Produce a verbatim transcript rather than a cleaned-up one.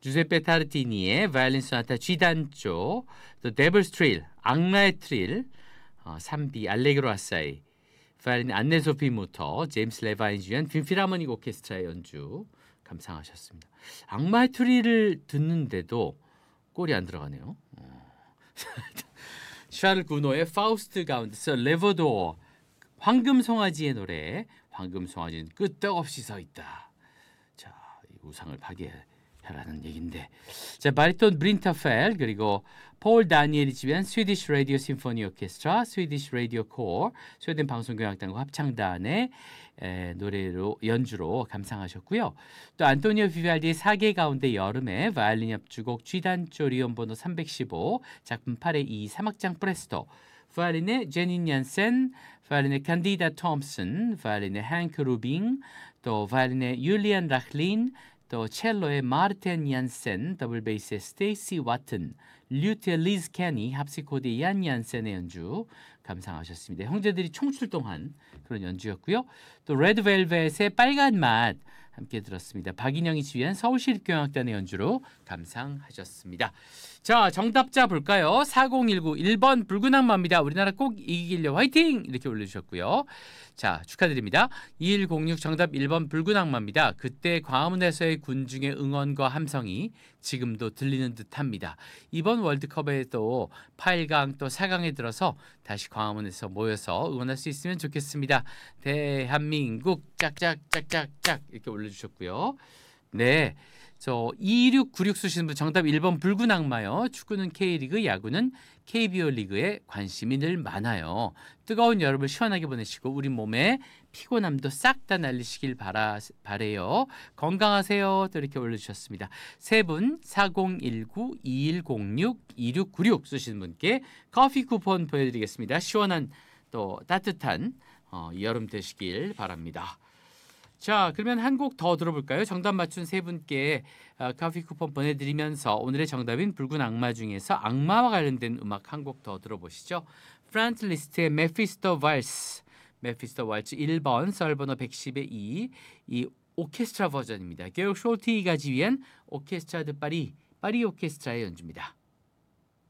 주세페 타르티니의 바이올린 소나타 G단조, 또 데블스 트릴, 악마의 트릴, 어, 삼 비 알레그로 아사이, 바이올린 안네 소피 무터, 제임스 레바인 주연 빈필하모닉 오케스트라의 연주 감상하셨습니다. 악마의 트릴을 듣는데도 꼴이 안 들어가네요. 어. 샤를 구노의 파우스트 가운데서 레버도어, 황금송아지의 노래, 황금송아지는 끄떡없이 서 있다. 자, 이 우상을 파괴하라는 얘기인데, 자 바리톤 브린타 펠, 그리고 폴 다니엘이 지휘한 스위디시 라디오 심포니 오케스트라, 스위디시 라디오 코어, 스웨덴 방송교향악단과 합창단의 에, 노래로 연주로 감상하셨고요. 또 안토니오 비발디의 사계 가운데 여름에 바이올린 협주곡 G단조 리온 번호 삼백십오, 작품 팔의 이, 삼 악장 프레스토, 바이올린의 제닌 얀센, 바이올린의 칸디다 톰슨, 바이올린의 행크 루빙, 또 바이올린의 율리안 라클린, 또 첼로의 마르텐 얀센, 더블 베이스의 스테이시 와튼, 류트의 리즈 캐니, 합시코드의 얀 얀센의 연주 감상하셨습니다. 형제들이 총출동한 그런 연주였고요. 또 레드벨벳의 빨간 맛 함께 들었습니다. 박인영이 지휘한 서울시립교향악단의 연주로 감상하셨습니다. 자, 정답자 볼까요? 사공일구 일 번 붉은 악마입니다. 우리나라 꼭 이기길래 화이팅! 이렇게 올려주셨고요. 자, 축하드립니다. 이일공육 정답 일 번 붉은 악마입니다. 그때 광화문에서의 군중의 응원과 함성이 지금도 들리는 듯합니다. 이번 월드컵에도 팔 강 또 사 강에 들어서 다시 광화문에서 모여서 응원할 수 있으면 좋겠습니다. 대한민국 짝짝짝짝짝 이렇게 올려주셨고요. 네, 저 이육구육 쓰시는 분 정답 일 번 붉은 악마요. 축구는 K리그, 야구는 케이비오 리그에 관심이 늘 많아요. 뜨거운 여름을 시원하게 보내시고 우리 몸에 피곤함도 싹 다 날리시길 바라, 바래요. 건강하세요. 또 이렇게 올려주셨습니다. 세 분 사공일구 이일공육 이육구육 쓰시는 분께 커피 쿠폰 보여드리겠습니다. 시원한 또 따뜻한 어, 여름 되시길 바랍니다. 자, 그러면 한 곡 더 들어볼까요? 정답 맞춘 세 분께 어, 커피 쿠폰 보내드리면서 오늘의 정답인 붉은 악마 중에서 악마와 관련된 음악 한 곡 더 들어보시죠. 프란트 리스트의 메피스토 발스, 메피스토 발츠 일 번 썰번호 백십의 이, 이 오케스트라 버전입니다. 게오르 숄티가 지휘한 오케스트라 드 파리, 파리 오케스트라의 연주입니다.